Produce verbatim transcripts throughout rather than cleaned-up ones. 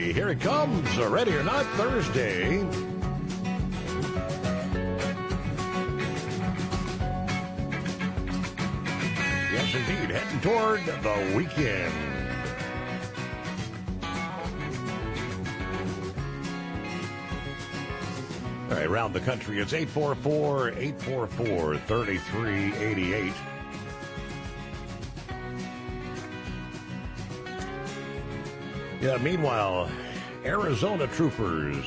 Friday. Here it comes, a Ready or Not Thursday. Yes, indeed, heading toward the weekend. All right, around the country, it's eight four four, eight four four, three three eight eight. Yeah, meanwhile, Arizona troopers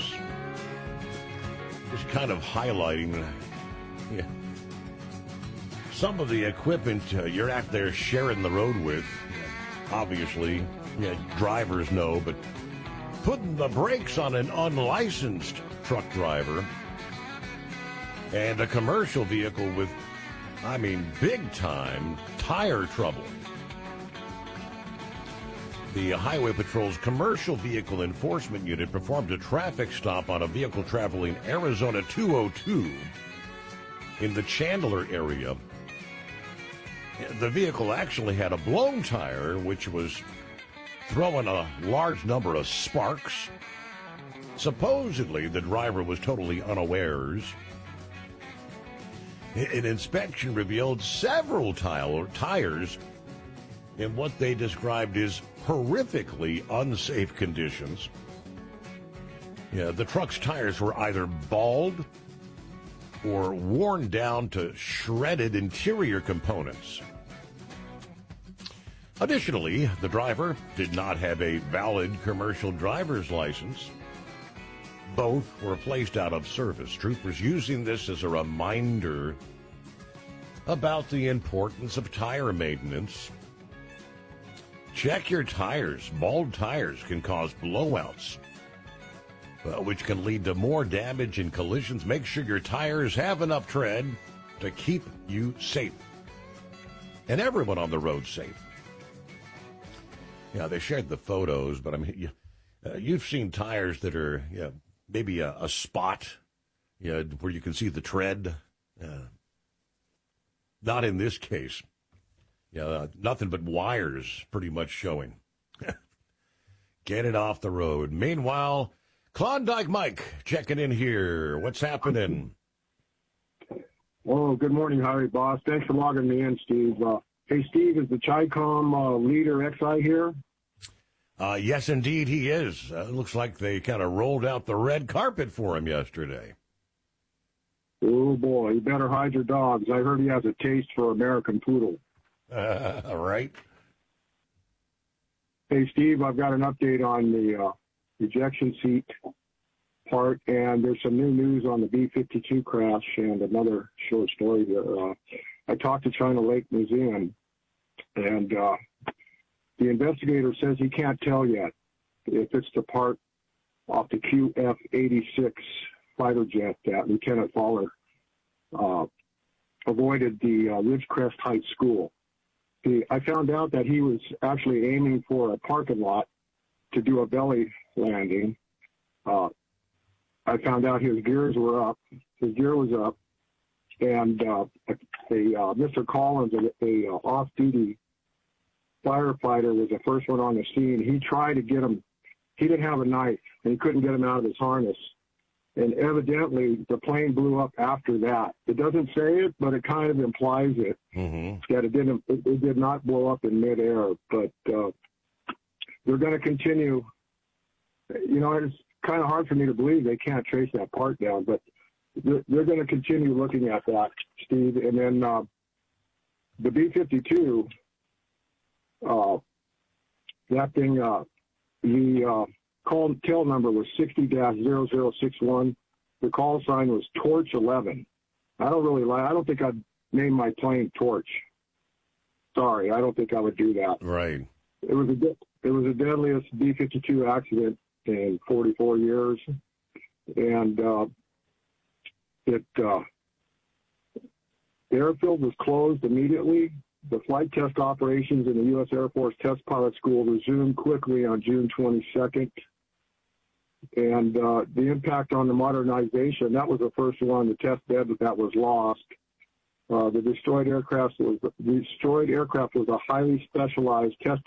just kind of highlighting yeah, some of the equipment uh, you're out there sharing the road with. Obviously, yeah, drivers know, but putting the brakes on an unlicensed truck driver and a commercial vehicle with, I mean, big-time tire trouble. The Highway Patrol's Commercial Vehicle Enforcement Unit performed a traffic stop on a vehicle traveling Arizona two oh two in the Chandler area. The vehicle actually had a blown tire, which was throwing a large number of sparks. Supposedly, the driver was totally unawares. An inspection revealed several tile- tires in what they described as horrifically unsafe conditions. Yeah, the truck's tires were either bald or worn down to shredded interior components. Additionally, the driver did not have a valid commercial driver's license. Both were placed out of service. Troopers using this as a reminder about the importance of tire maintenance. Check your tires. Bald tires can cause blowouts, uh, which can lead to more damage and collisions. Make sure your tires have enough tread to keep you safe and everyone on the road safe. Yeah, they shared the photos, but I mean, you, uh, you've seen tires that are yeah, maybe a, a spot yeah, where you can see the tread. Uh, not in this case. Yeah, uh, nothing but wires pretty much showing. Get it off the road. Meanwhile, Klondike Mike checking in here. What's happening? Oh, good morning, Harry, boss. Thanks for logging me in, Steve. Uh, hey, Steve, is the Chi-Com uh, leader X I here? Uh, yes, indeed, he is. Uh, looks like they kind of rolled out the red carpet for him yesterday. Oh, boy, you better hide your dogs. I heard he has a taste for American Poodle. Uh, all right. Hey, Steve, I've got an update on the uh, ejection seat part, and there's some new news on the B fifty-two crash and another short story here. Uh, I talked to China Lake Museum, and uh, the investigator says he can't tell yet if it's the part off the Q F eighty-six fighter jet that Lieutenant Fowler uh, avoided the uh, Ridgecrest Heights School. The, I found out that he was actually aiming for a parking lot to do a belly landing. Uh, I found out his gears were up. His gear was up, and uh, a, a uh, Mister Collins, a, a uh, off-duty firefighter, was the first one on the scene. He tried to get him. He didn't have a knife, and he couldn't get him out of his harness. And evidently, the plane blew up after that. It doesn't say it, but it kind of implies it. Mm-hmm. That it didn't. It, it did not blow up in midair. But uh, they're going to continue. You know, it's kind of hard for me to believe they can't trace that part down, but they're, they're going to continue looking at that, Steve. And then uh, the B fifty-two, uh, that thing, uh, the uh, call tail number was sixty dash zero zero six one. The call sign was Torch eleven. I don't really like. I don't think I'd name my plane Torch. Sorry, I don't think I would do that. Right. It was a it was the deadliest B fifty-two accident in forty-four years, and uh, it uh, the airfield was closed immediately. The flight test operations in the U S Air Force Test Pilot School resumed quickly on June twenty-second. And uh, the impact on the modernization, that was the first one, the test bed that was lost. Uh, the destroyed aircraft was the destroyed aircraft was a highly specialized testing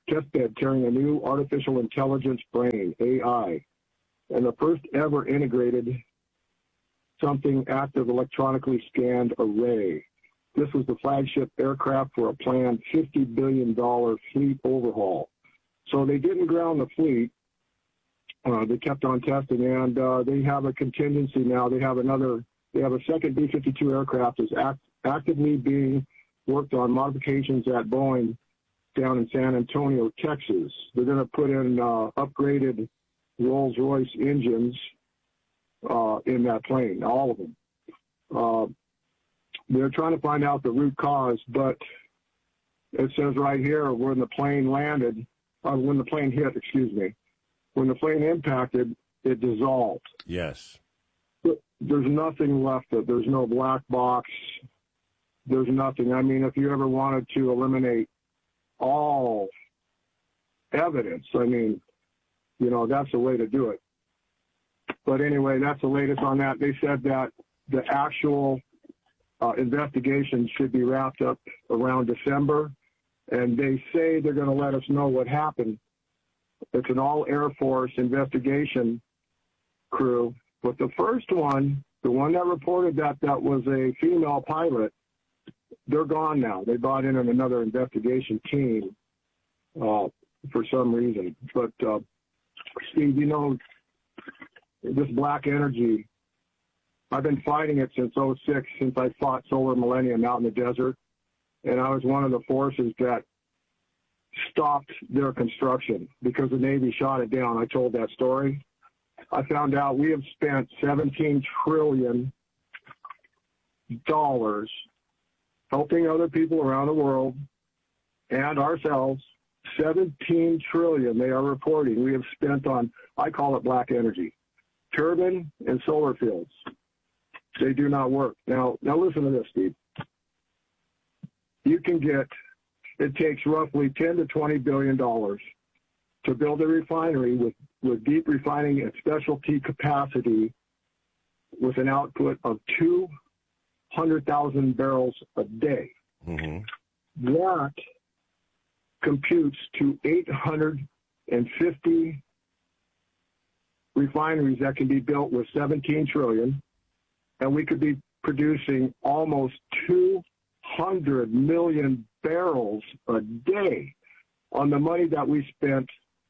testbed carrying a new artificial intelligence brain, A I, and the first ever integrated something active electronically scanned array. This was the flagship aircraft for a planned fifty billion dollars fleet overhaul. So they didn't ground the fleet. Uh, they kept on testing, and uh, they have a contingency now. They have another, they have a second B fifty-two aircraft is act, actively being worked on modifications at Boeing down in San Antonio, Texas. They're going to put in uh, upgraded Rolls-Royce engines uh, in that plane, all of them. Uh, they're trying to find out the root cause, but it says right here when the plane landed, uh, when the plane hit, excuse me, when the plane impacted, it dissolved. Yes. There's nothing left of it. There's no black box. There's nothing. I mean, if you ever wanted to eliminate all evidence, I mean, you know, that's the way to do it. But anyway, that's the latest on that. They said that the actual uh, investigation should be wrapped up around December, and they say they're going to let us know what happened. It's an all Air Force investigation crew. But the first one, the one that reported that that was a female pilot, they're gone now. They brought in another investigation team uh, for some reason. But, uh, Steve, you know, this black energy, I've been fighting it since oh six, since I fought Solar Millennium out in the desert. And I was one of the forces that stopped their construction because the Navy shot it down. I told that story. I found out we have spent seventeen trillion dollars helping other people around the world and ourselves. seventeen trillion dollars they are reporting we have spent on, I call it black energy, turbine and solar fields. They do not work. Now, now listen to this, Steve. You can get, it takes roughly ten to twenty billion dollars to build a refinery with, with deep refining and specialty capacity with an output of two hundred thousand barrels a day. Mm-hmm. That computes to eight hundred fifty refineries that can be built with seventeen trillion, and we could be producing almost two hundred million barrels a day on the money that we spent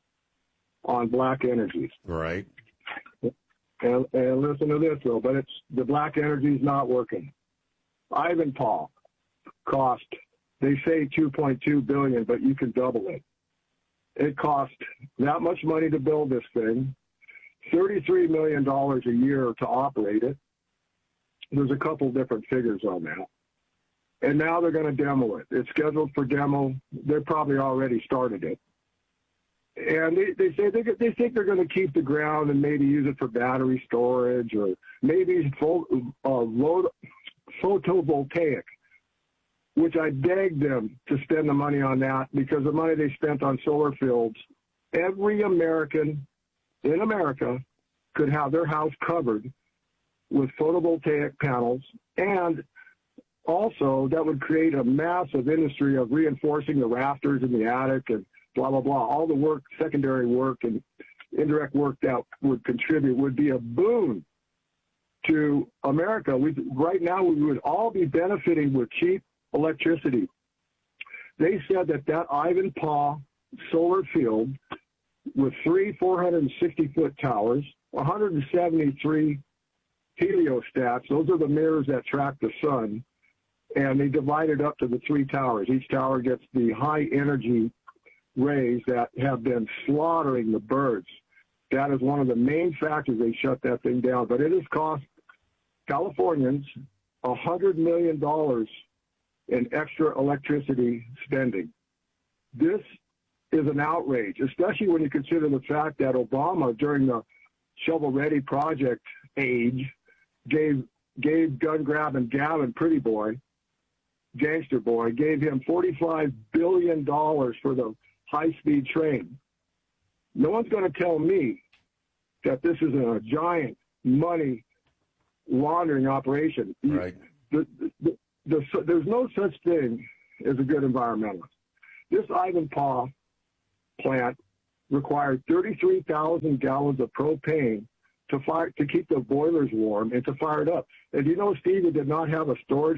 on black energy. Right. And, and listen to this, though, but it's the black energy is not working. Ivanpah cost, they say two point two billion dollars, but you can double it. It cost that much money to build this thing, thirty-three million dollars a year to operate it. There's a couple different figures on that. And now they're going to demo it. It's scheduled for demo. They probably already started it. And they, they say they, they think they're going to keep the ground and maybe use it for battery storage or maybe pho, uh, load, photovoltaic, which I begged them to spend the money on that because the money they spent on solar fields, every American in America could have their house covered with photovoltaic panels, and also that would create a massive industry of reinforcing the rafters in the attic and blah, blah, blah. All the work, secondary work and indirect work that would contribute would be a boon to America. We, right now, we would all be benefiting with cheap electricity. They said that that Ivanpah solar field with three four hundred sixty foot towers, one hundred seventy-three heliostats, those are the mirrors that track the sun, and they divide it up to the three towers. Each tower gets the high energy rays that have been slaughtering the birds. That is one of the main factors they shut that thing down. But it has cost Californians one hundred million dollars in extra electricity spending. This is an outrage, especially when you consider the fact that Obama, during the shovel-ready project age, gave gave gun-grabbing Gavin Pretty Boy, Gangster Boy, gave him forty-five billion dollars for the high-speed train. No one's going to tell me that this is a giant money laundering operation. Right. The, the, the, the, there's no such thing as a good environmentalist. This Ivanpah plant required thirty-three thousand gallons of propane to fire to keep the boilers warm and to fire it up. And you know, Steve, it did not have a storage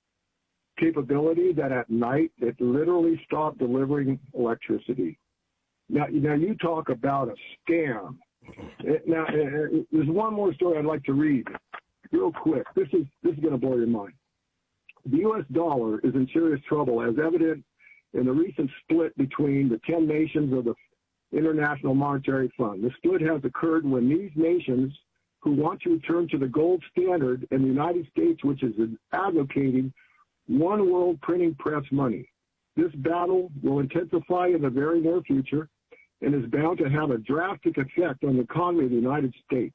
capability that at night it literally stopped delivering electricity. Now, now you talk about a scam. Now, there's one more story I'd like to read real quick. This is this is going to blow your mind. The U S dollar is in serious trouble, as evident in the recent split between the ten nations of the International Monetary Fund. The split has occurred when these nations who want to return to the gold standard and the United States, which is advocating one world printing press money. This battle will intensify in the very near future and is bound to have a drastic effect on the economy of the United States.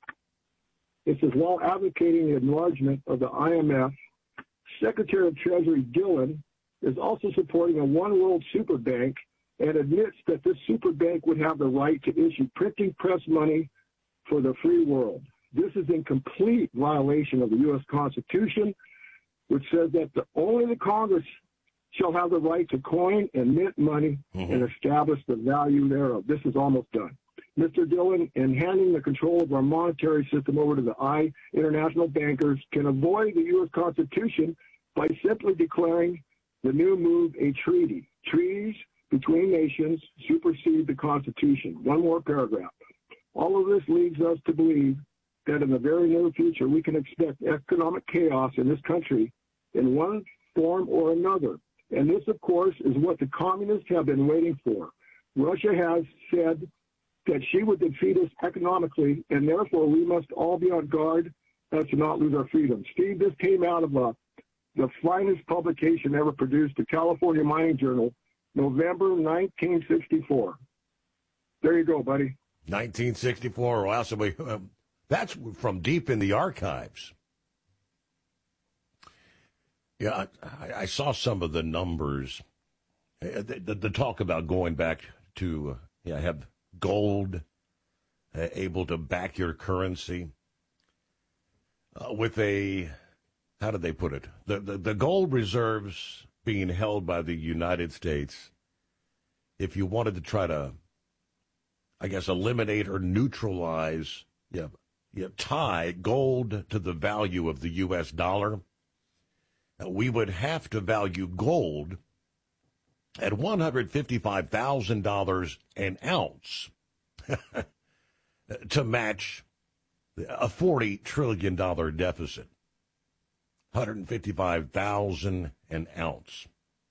This is while advocating the enlargement of the I M F. Secretary of Treasury Dillon is also supporting a one world super bank and admits that this super bank would have the right to issue printing press money for the free world. This is in complete violation of the U S Constitution, which says that the, only the Congress shall have the right to coin and mint money mm-hmm. and establish the value thereof. This is almost done. Mister Dillon, in handing the control of our monetary system over to the I international bankers, can avoid the U S Constitution by simply declaring the new move a treaty. Treaties between nations supersede the Constitution. One more paragraph. All of this leads us to believe that in the very near future we can expect economic chaos in this country in one form or another. And this, of course, is what the communists have been waiting for. Russia has said that she would defeat us economically, and therefore we must all be on guard as to not lose our freedom. Steve, this came out of uh, the finest publication ever produced, the California Mining Journal, November nineteen sixty-four. There you go, buddy. nineteen sixty-four. Wow, so we, um, that's from deep in the archives. Yeah, I, I saw some of the numbers. Uh, the, the, the talk about going back to uh, yeah, have gold uh, able to back your currency uh, with a, how did they put it? The, the the gold reserves being held by the United States, if you wanted to try to, I guess, eliminate or neutralize, yeah, yeah, tie gold to the value of the U S dollar, we would have to value gold at one hundred fifty-five thousand dollars an ounce to match a forty trillion dollars deficit. one hundred fifty-five thousand dollars an ounce.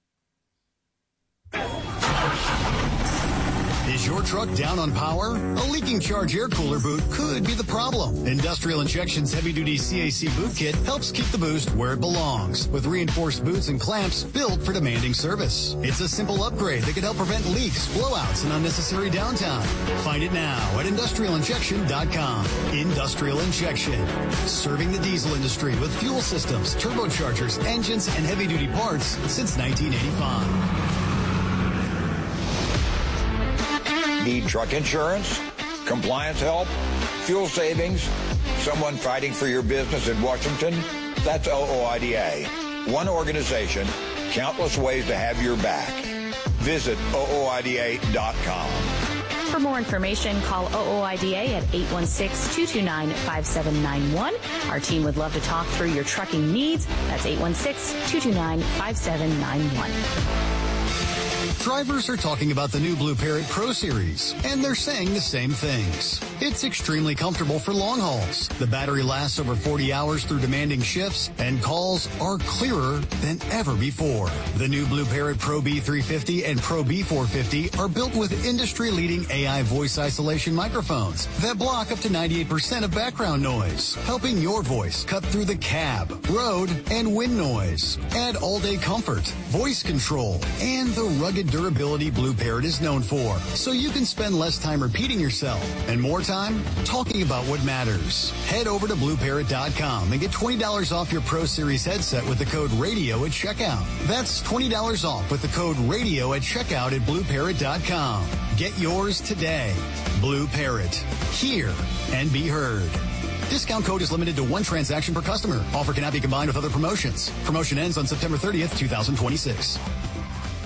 Is your truck down on power? A leaking charge air cooler boot could be the problem. Industrial Injection's heavy-duty C A C boot kit helps keep the boost where it belongs, with reinforced boots and clamps built for demanding service. It's a simple upgrade that can help prevent leaks, blowouts, and unnecessary downtime. Find it now at industrial injection dot com. Industrial Injection, serving the diesel industry with fuel systems, turbochargers, engines, and heavy-duty parts since nineteen eighty-five. Need truck insurance, compliance help, fuel savings, someone fighting for your business in Washington? That's O O I D A. One organization, countless ways to have your back. Visit O O I D A dot com. For more information, call O O I D A at eight one six, two two nine, five seven nine one. Our team would love to talk through your trucking needs. That's eight one six, two two nine, five seven nine one. Drivers are talking about the new Blue Parrot Pro Series, and they're saying the same things. It's extremely comfortable for long hauls. The battery lasts over forty hours through demanding shifts, and calls are clearer than ever before. The new Blue Parrot Pro B three fifty and Pro B four fifty are built with industry-leading A I voice isolation microphones that block up to ninety-eight percent of background noise, helping your voice cut through the cab, road, and wind noise. Add all-day comfort, voice control, and the rugged durability Blue Parrot is known for, so you can spend less time repeating yourself and more time talking about what matters. Head over to blue parrot dot com and get twenty dollars off your Pro Series headset with the code RADIO at checkout. That's twenty dollars off with the code RADIO at checkout at blue parrot dot com. Get yours today. Blue Parrot. Hear and be heard. Discount code is limited to one transaction per customer. Offer cannot be combined with other promotions. Promotion ends on September thirtieth, twenty twenty-six.